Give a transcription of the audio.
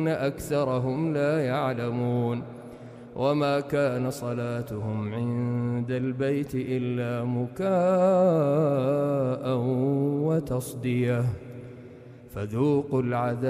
أكثرهم لا يعلمون وما كان صلاتهم عند البيت إلا مكاء وتصدية فذوقوا العذاب